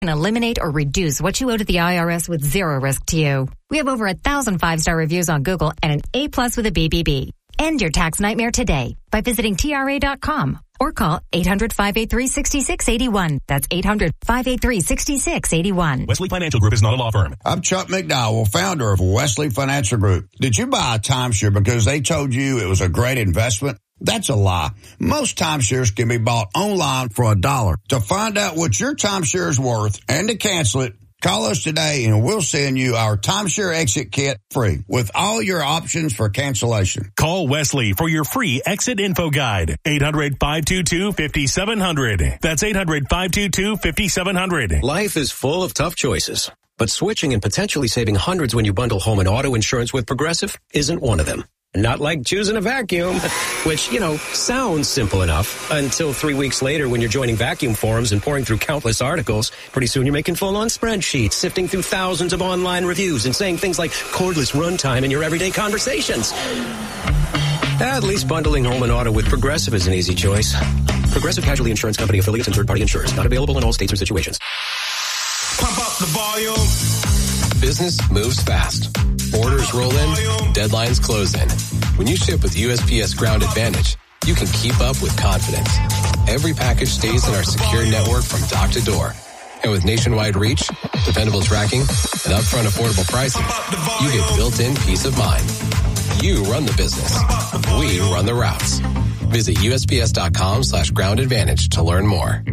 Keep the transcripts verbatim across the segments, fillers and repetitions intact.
and eliminate or reduce what you owe to the I R S with zero risk to you. We have over a thousand five-star reviews on Google and an A plus with a B B B. End your tax nightmare today by visiting T R A dot com or call eight hundred, five eight three, six six eight one. That's eight hundred, five eight three, six six eight one. Wesley Financial Group is not a law firm. I'm Chuck McDowell, founder of Wesley Financial Group. Did you buy a timeshare because they told you it was a great investment? That's a lie. Most timeshares can be bought online for a dollar. To find out what your timeshare is worth and to cancel it, call us today and we'll send you our timeshare exit kit free with all your options for cancellation. Call Wesley for your free exit info guide. eight hundred, five two two, five seven zero zero. That's eight hundred, five two two, five seven zero zero. Life is full of tough choices, but switching and potentially saving hundreds when you bundle home and auto insurance with Progressive isn't one of them. Not like choosing a vacuum, which, you know, sounds simple enough until three weeks later when you're joining vacuum forums and pouring through countless articles. Pretty soon you're making full-on spreadsheets, sifting through thousands of online reviews and saying things like cordless runtime in your everyday conversations. At least bundling home and auto with Progressive is an easy choice. Progressive Casualty Insurance Company affiliates and third-party insurers. Not available in all states or situations. Pump up the volume. Business moves fast. Orders roll in, deadlines close in. When you ship with U S P S Ground Advantage, you can keep up with confidence. Every package stays in our secure network from dock to door. And with nationwide reach, dependable tracking, and upfront affordable pricing, you get built-in peace of mind. You run the business. We run the routes. Visit USPS.com slash ground advantage to learn more.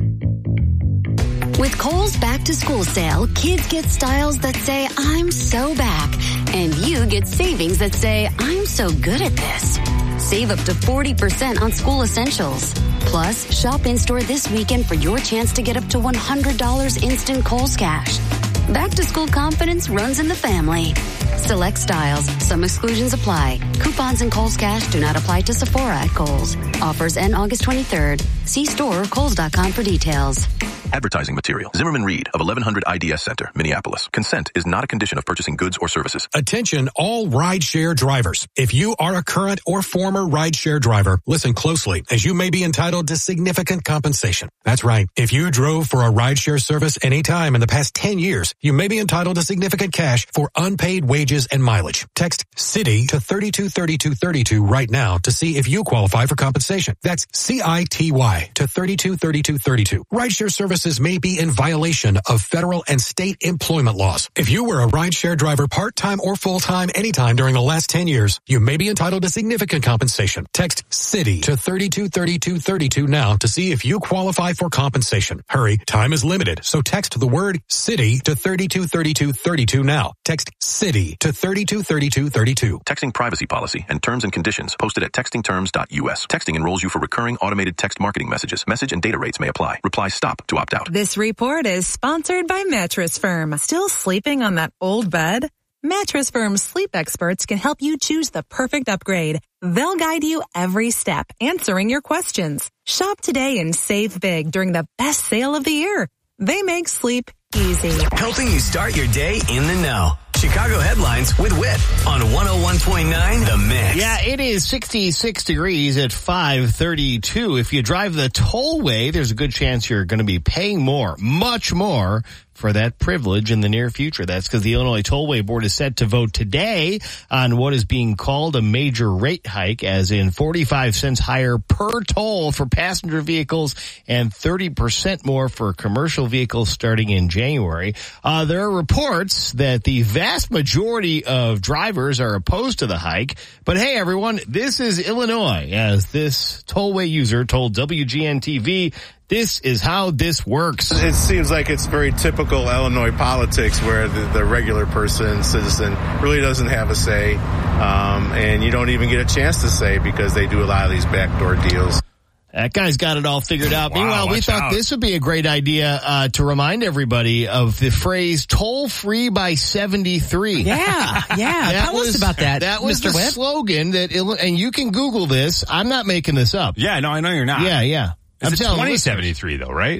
With Kohl's Back to School sale, kids get styles that say, I'm so back. And you get savings that say, I'm so good at this. Save up to forty percent on school essentials. Plus, shop in-store this weekend for your chance to get up to one hundred dollars instant Kohl's cash. Back to school confidence runs in the family. Select styles. Some exclusions apply. Coupons and Kohl's cash do not apply to Sephora at Kohl's. Offers end August twenty-third. See store or kohls dot com for details. Advertising material. Zimmerman Reed of eleven hundred I D S Center, Minneapolis. Consent is not a condition of purchasing goods or services. Attention all rideshare drivers. If you are a current or former rideshare driver, listen closely as you may be entitled to significant compensation. That's right. If you drove for a rideshare service any time in the past ten years, you may be entitled to significant cash for unpaid wages and mileage. Text CITY to thirty-two thirty-two thirty-two right now to see if you qualify for compensation. That's C I T Y to thirty-two thirty-two thirty-two. Rideshare services may be in violation of federal and state employment laws. If you were a rideshare driver part-time or full-time anytime during the last ten years, you may be entitled to significant compensation. Text CITY to thirty-two thirty-two thirty-two now to see if you qualify for compensation. Hurry, time is limited, so text the word CITY to thirty-two thirty-two thirty-two now. Text CITY to thirty-two thirty-two thirty-two. Texting privacy policy and terms and conditions posted at texting terms dot U S. Texting enrolls you for recurring automated text marketing messages. Message and data rates may apply. Reply stop to opt out. This report is sponsored by Mattress Firm. Still sleeping on that old bed? Mattress Firm's sleep experts can help you choose the perfect upgrade. They'll guide you every step, answering your questions. Shop today and save big during the best sale of the year. They make sleep easy. Helping you start your day in the know. Chicago headlines with Whit on one oh one point nine The Mix. Yeah, it is sixty-six degrees at five thirty-two. If you drive the tollway, there's a good chance you're going to be paying more, much more, for that privilege in the near future. That's because the Illinois Tollway Board is set to vote today on what is being called a major rate hike, as in forty-five cents higher per toll for passenger vehicles and thirty percent more for commercial vehicles starting in January. Uh, there are reports that the vast majority of drivers are opposed to the hike. But hey, everyone, this is Illinois, as this tollway user told W G N T V. This is how this works. It seems like it's very typical Illinois politics where the, the regular person, citizen, really doesn't have a say, um, and you don't even get a chance to say because they do a lot of these backdoor deals. That guy's got it all figured out. Wow, Meanwhile, we thought out. this would be a great idea uh, to remind everybody of the phrase "toll free by seventy-three." Yeah, yeah. that Tell was, us about that. That was Mister the Webb. slogan that, and you can Google this. I'm not making this up. Yeah, no, I know you're not. Yeah, yeah. It's I'm telling twenty you. seventy-three though, right?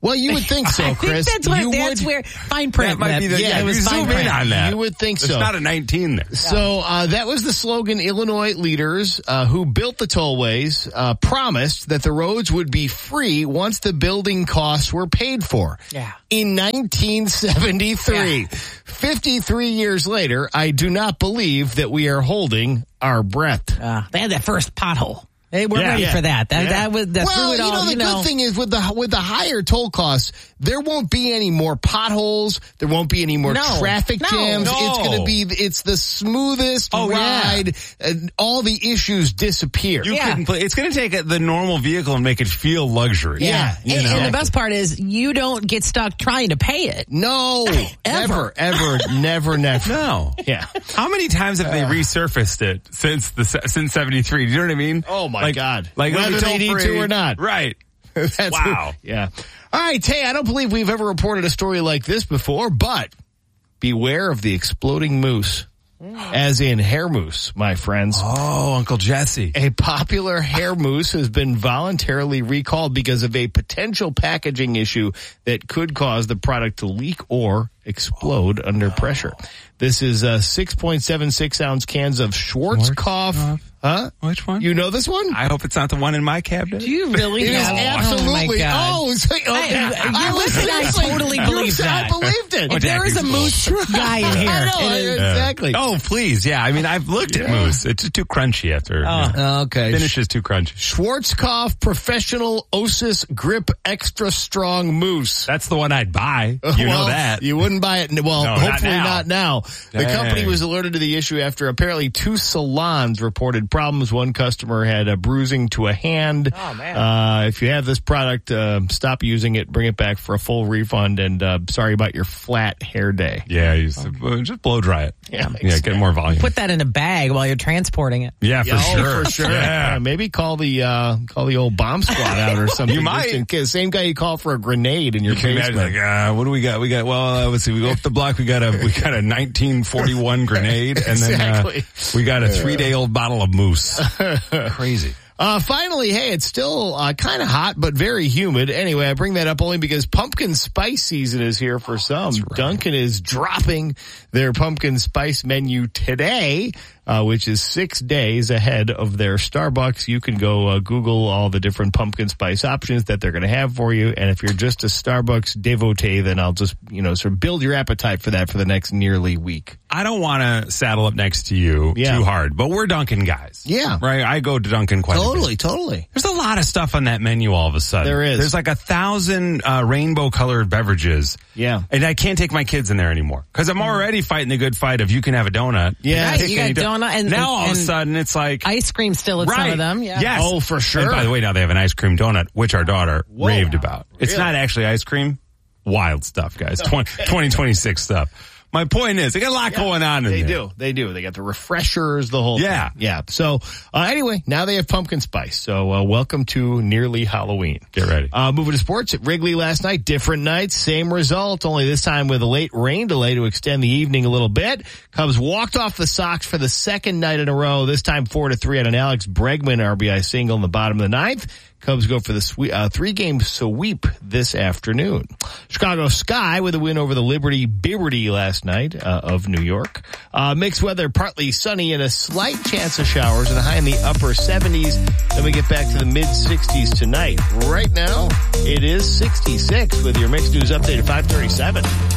Well, you would think so, Chris. I think that's, what, you that's would, where fine print. That might be the, yeah, yeah, it was you zoom in on that. You would think so. It's not a nineteen there. So uh, that was the slogan Illinois leaders uh, who built the tollways uh, promised that the roads would be free once the building costs were paid for. Yeah. In nineteen seventy-three, yeah. fifty-three years later, I do not believe that we are holding our breath. Uh, they had that first pothole. They weren't yeah, ready yeah. for that. That, yeah. that was that well, threw it you all. know, the you good know. thing is with the with the higher toll costs, there won't be any more potholes. There won't be any more no. traffic no. jams. No. It's going to be it's the smoothest oh, ride. Yeah. And all the issues disappear. You yeah. couldn't play. It's going to take the normal vehicle and make it feel luxury. Yeah, and, you know. and the best part is you don't get stuck trying to pay it. No, Ever. ever, ever, never, never. No. Yeah. How many times have they resurfaced it since the since seventy-three? Do you know what I mean? Oh my like, God! Like whether they need to or not, right? That's wow. Who, yeah. All right, Tay. I don't believe we've ever reported a story like this before, but beware of the exploding moose. As in hair moose, my friends. Oh, Uncle Jesse. A popular hair moose has been voluntarily recalled because of a potential packaging issue that could cause the product to leak or explode oh, under no. pressure. This is uh, six point seven six ounce cans of Schwarzkopf. Schwarzkopf. Huh? Which one? You know this one? I hope it's not the one in my cabinet. Do you really? It is know? absolutely. Oh, my God. Oh, so, okay. I, I, listen, I totally believe that. I believed it. If there is a moose guy in here. I know, it is. exactly. Yeah. Oh, please. Yeah, I mean, I've looked yeah. at moose. It's too crunchy after. Oh, you know, okay. Finish is too crunchy. Schwarzkopf Professional Osis Grip Extra Strong Moose. That's the one I'd buy. You well, know that. You wouldn't buy it. Well, no, hopefully not now. not now. The company was alerted to the issue after apparently two salons reported problems. One customer had a bruising to a hand. Oh, man. Uh, if you have this product, uh, stop using it, bring it back for a full refund, and uh, sorry about your flat hair day. Yeah, you just, uh, just blow dry it. Yeah, yeah, exactly. Get more volume. Put that in a bag while you're transporting it. Yeah, for yeah, sure. Oh, for sure. Yeah. Uh, maybe call the uh, call the old bomb squad out or something. You might. In case. Same guy you call for a grenade in your you can basement. imagine, like, uh, what do we got? We got, well, uh, let's see, we go up the block, we got a, we got a nineteen forty-one grenade, and then exactly. uh, we got a three-day-old bottle of moose. Crazy. Uh, finally, hey, it's still uh, kind of hot, but very humid. Anyway, I bring that up only because pumpkin spice season is here for some. Right. Dunkin' is dropping their pumpkin spice menu today, uh, which is six days ahead of their Starbucks. You can go uh, Google all the different pumpkin spice options that they're going to have for you. And if you're just a Starbucks devotee, then I'll just, you know, sort of build your appetite for that for the next nearly week. I don't want to saddle up next to you yeah. too hard, but we're Dunkin' guys. Yeah. Right? I go to Dunkin' quite totally, a bit. Totally, totally. There's a lot of stuff on that menu all of a sudden. There is. There's like a thousand uh, rainbow-colored beverages. Yeah. And I can't take my kids in there anymore. Because I'm already fighting the good fight of you can have a donut. Yeah. Right, you got a donut. And, now and, all of a sudden it's like... ice cream still at right. some of them. Yeah. Yes. Oh, for sure. And by the way, now they have an ice cream donut, which our daughter Whoa. raved about. It's really? not actually ice cream. Wild stuff, guys. twenty twenty-six stuff. My point is, they got a lot yeah, going on in they there. They do. They do. They got the refreshers, the whole yeah. thing. Yeah. So, uh, anyway, now they have pumpkin spice. So, uh, welcome to nearly Halloween. Get ready. Uh, moving to sports at Wrigley last night. Different night, same result, only this time with a late rain delay to extend the evening a little bit. Cubs walked off the Sox for the second night in a row, this time four to three on an Alex Bregman R B I single in the bottom of the ninth. Cubs go for the sweep, uh, three-game sweep this afternoon. Chicago Sky with a win over the Liberty Liberty last night uh, of New York. Uh, mixed weather, partly sunny and a slight chance of showers and a high in the upper seventies. Then we get back to the mid-sixties tonight. Right now, it is sixty-six with your Mixed News Update at five thirty-seven.